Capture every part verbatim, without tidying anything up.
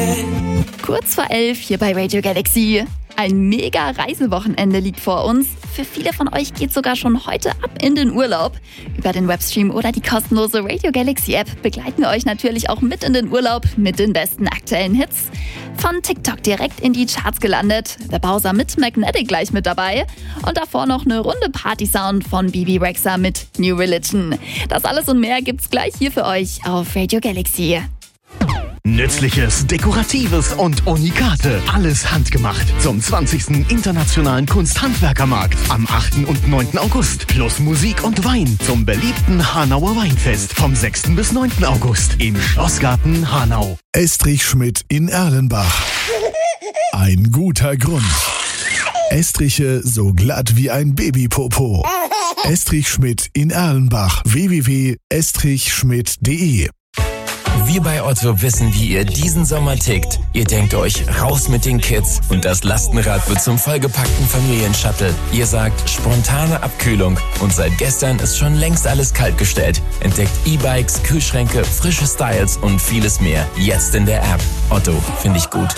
Kurz vor elf hier bei Radio Galaxy. Ein mega Reisewochenende liegt vor uns. Für viele von euch geht sogar schon heute ab in den Urlaub. Über den Webstream oder die kostenlose Radio Galaxy App begleiten wir euch natürlich auch mit in den Urlaub mit den besten aktuellen Hits. Von TikTok direkt in die Charts gelandet. The Bowser mit Magnetic gleich mit dabei. Und davor noch eine Runde Party-Sound von B B Rexha mit New Religion. Das alles und mehr gibt's gleich hier für euch auf Radio Galaxy. Nützliches, Dekoratives und Unikate. Alles handgemacht zum zwanzigsten Internationalen Kunsthandwerkermarkt am achten und neunten August. Plus Musik und Wein zum beliebten Hanauer Weinfest vom sechsten bis neunten August im Schlossgarten Hanau. Estrich Schmidt in Erlenbach. Ein guter Grund. Estriche so glatt wie ein Babypopo. Estrich Schmidt in Erlenbach. w w w punkt estrich schmidt punkt de. Wir bei Otto wissen, wie ihr diesen Sommer tickt. Ihr denkt euch, raus mit den Kids und das Lastenrad wird zum vollgepackten Familienshuttle. Ihr sagt, spontane Abkühlung und seit gestern ist schon längst alles kaltgestellt. Entdeckt E-Bikes, Kühlschränke, frische Styles und vieles mehr. Jetzt in der App. Otto, finde ich gut.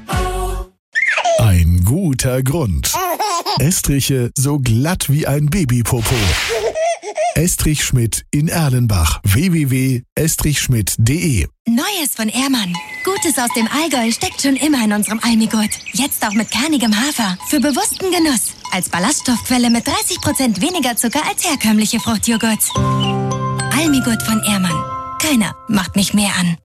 Ein guter Grund. Estriche so glatt wie ein Babypopo. Estrich Schmidt in Erlenbach. w w w punkt estrich schmidt punkt de. Neues von Ehrmann. Gutes aus dem Allgäu steckt schon immer in unserem Almigurt. Jetzt auch mit kernigem Hafer. Für bewussten Genuss. Als Ballaststoffquelle mit dreißig Prozent weniger Zucker als herkömmliche Fruchtjoghurts. Almigurt von Ehrmann. Keiner macht mich mehr an.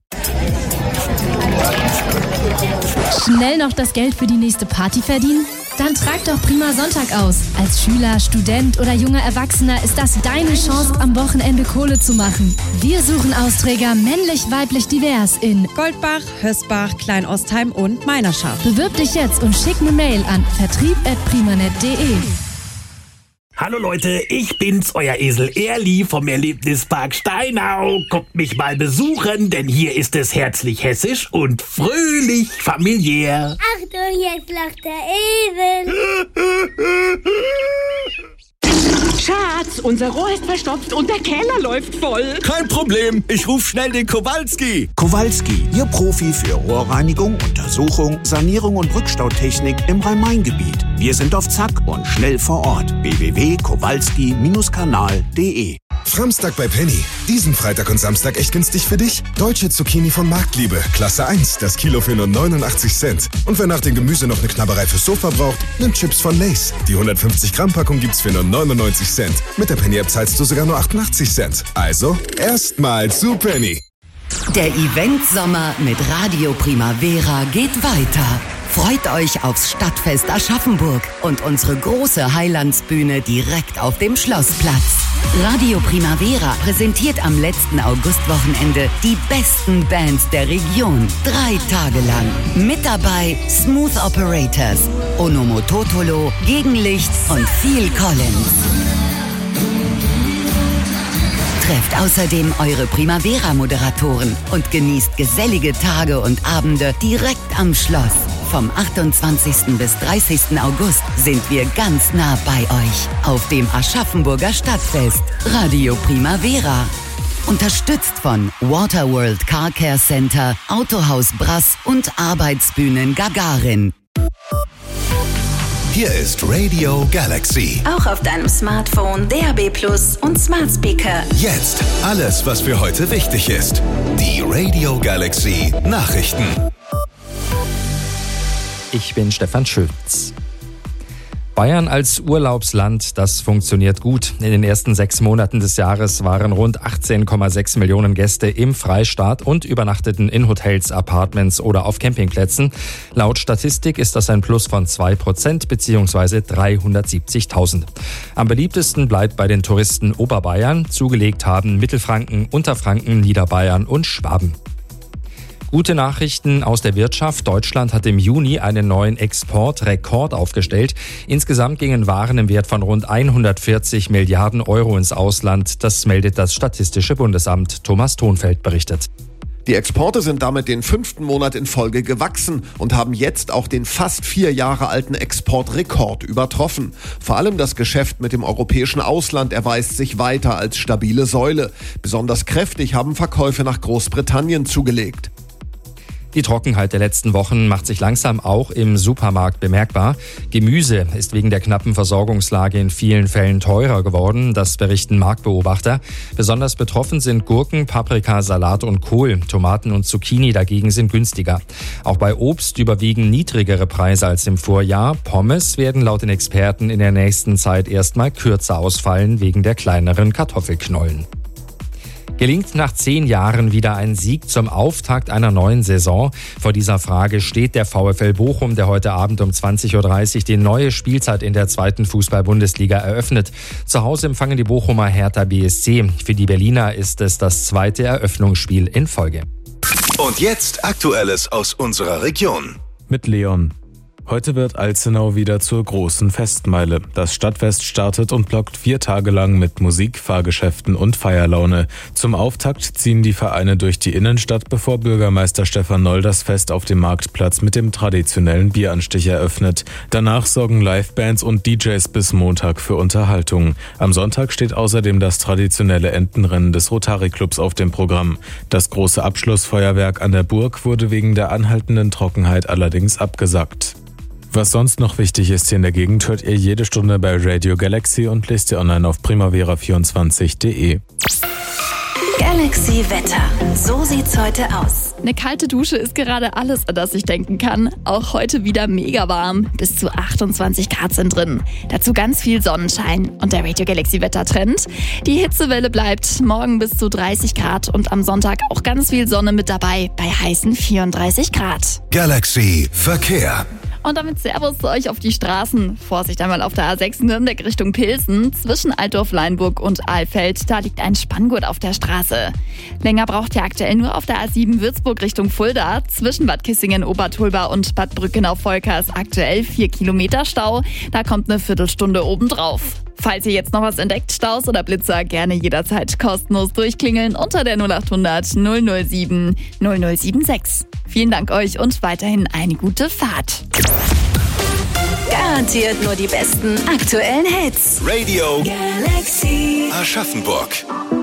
Schnell noch das Geld für die nächste Party verdienen? Dann trag doch Prima Sonntag aus. Als Schüler, Student oder junger Erwachsener ist das deine Chance, am Wochenende Kohle zu machen. Wir suchen Austräger männlich, weiblich, divers in Goldbach, Hösbach, Kleinostheim und Meinerschaft. Bewirb dich jetzt und schick eine Mail an vertrieb at primanet punkt de. Hallo Leute, ich bin's, euer Esel Erli vom Erlebnispark Steinau. Kommt mich mal besuchen, denn hier ist es herzlich hessisch und fröhlich familiär. Achtung, jetzt lacht der Esel. Schatz, unser Rohr ist verstopft und der Keller läuft voll. Kein Problem, ich ruf schnell den Kowalski. Kowalski, Ihr Profi für Rohrreinigung, Untersuchung, Sanierung und Rückstautechnik im Rhein-Main-Gebiet. Wir sind auf Zack und schnell vor Ort. w w w punkt kowalski kanal punkt de. Framstag bei Penny. Diesen Freitag und Samstag echt günstig für dich. Deutsche Zucchini von Marktliebe. Klasse eins. Das Kilo für nur neunundachtzig Cent. Und wer nach dem Gemüse noch eine Knabberei fürs Sofa braucht, nimmt Chips von Lay's. Die hundertfünfzig Gramm Packung gibt's für nur neunundneunzig Cent. Mit der Penny-App zahlst du sogar nur achtundachtzig Cent. Also, erstmal zu Penny. Der Event-Sommer mit Radio Primavera geht weiter. Freut euch aufs Stadtfest Aschaffenburg und unsere große Highlandsbühne direkt auf dem Schlossplatz. Radio Primavera präsentiert am letzten Augustwochenende die besten Bands der Region. Drei Tage lang. Mit dabei Smooth Operators, Onomototolo, Gegenlicht und Phil Collins. Trefft außerdem eure Primavera-Moderatoren und genießt gesellige Tage und Abende direkt am Schloss. Vom achtundzwanzigsten bis dreißigsten August sind wir ganz nah bei euch auf dem Aschaffenburger Stadtfest. Radio Primavera. Unterstützt von Waterworld Car Care Center, Autohaus Brass und Arbeitsbühnen Gagarin. Hier ist Radio Galaxy. Auch auf deinem Smartphone, D A B Plus und Smart Speaker. Jetzt alles, was für heute wichtig ist. Die Radio Galaxy Nachrichten. Ich bin Stefan Schulz. Bayern als Urlaubsland, das funktioniert gut. In den ersten sechs Monaten des Jahres waren rund achtzehn Komma sechs Millionen Gäste im Freistaat und übernachteten in Hotels, Apartments oder auf Campingplätzen. Laut Statistik ist das ein Plus von zwei Prozent bzw. dreihundertsiebzigtausend. Am beliebtesten bleibt bei den Touristen Oberbayern. Zugelegt haben Mittelfranken, Unterfranken, Niederbayern und Schwaben. Gute Nachrichten aus der Wirtschaft. Deutschland hat im Juni einen neuen Exportrekord aufgestellt. Insgesamt gingen Waren im Wert von rund hundertvierzig Milliarden Euro ins Ausland. Das meldet das Statistische Bundesamt. Thomas Thonfeld berichtet. Die Exporte sind damit den fünften Monat in Folge gewachsen und haben jetzt auch den fast vier Jahre alten Exportrekord übertroffen. Vor allem das Geschäft mit dem europäischen Ausland erweist sich weiter als stabile Säule. Besonders kräftig haben Verkäufe nach Großbritannien zugelegt. Die Trockenheit der letzten Wochen macht sich langsam auch im Supermarkt bemerkbar. Gemüse ist wegen der knappen Versorgungslage in vielen Fällen teurer geworden, das berichten Marktbeobachter. Besonders betroffen sind Gurken, Paprika, Salat und Kohl. Tomaten und Zucchini dagegen sind günstiger. Auch bei Obst überwiegen niedrigere Preise als im Vorjahr. Pommes werden laut den Experten in der nächsten Zeit erstmal kürzer ausfallen wegen der kleineren Kartoffelknollen. Gelingt nach zehn Jahren wieder ein Sieg zum Auftakt einer neuen Saison? Vor dieser Frage steht der VfL Bochum, der heute Abend um zwanzig Uhr dreißig die neue Spielzeit in der zweiten Fußball-Bundesliga eröffnet. Zu Hause empfangen die Bochumer Hertha B S C. Für die Berliner ist es das zweite Eröffnungsspiel in Folge. Und jetzt Aktuelles aus unserer Region. Mit Leon. Heute wird Alzenau wieder zur großen Festmeile. Das Stadtfest startet und blockt vier Tage lang mit Musik, Fahrgeschäften und Feierlaune. Zum Auftakt ziehen die Vereine durch die Innenstadt, bevor Bürgermeister Stefan Noll das Fest auf dem Marktplatz mit dem traditionellen Bieranstich eröffnet. Danach sorgen Livebands und D Js bis Montag für Unterhaltung. Am Sonntag steht außerdem das traditionelle Entenrennen des Rotary-Clubs auf dem Programm. Das große Abschlussfeuerwerk an der Burg wurde wegen der anhaltenden Trockenheit allerdings abgesagt. Was sonst noch wichtig ist hier in der Gegend, hört ihr jede Stunde bei Radio Galaxy und lest ihr online auf primavera vierundzwanzig punkt de. Galaxy Wetter. So sieht's heute aus. Eine kalte Dusche ist gerade alles, an das ich denken kann. Auch heute wieder mega warm. Bis zu achtundzwanzig Grad sind drin. Dazu ganz viel Sonnenschein. Und der Radio Galaxy Wettertrend. Die Hitzewelle bleibt. Morgen bis zu dreißig Grad und am Sonntag auch ganz viel Sonne mit dabei. Bei heißen vierunddreißig Grad. Galaxy Verkehr. Und damit Servus zu euch auf die Straßen. Vorsicht einmal auf der A sechs Nürnberg Richtung Pilsen. Zwischen Altdorf-Leinburg und Alfeld, da liegt ein Spanngurt auf der Straße. Länger braucht ihr aktuell nur auf der A sieben Würzburg Richtung Fulda. Zwischen Bad Kissingen, Obertulba und Bad Brückenau-Volkers aktuell vier Kilometer Stau. Da kommt eine Viertelstunde obendrauf. Falls ihr jetzt noch was entdeckt, Staus oder Blitzer, gerne jederzeit kostenlos durchklingeln unter der null acht hundert null null sieben null null sieben sechs. Vielen Dank euch und weiterhin eine gute Fahrt. Garantiert nur die besten aktuellen Hits. Radio Galaxy Aschaffenburg.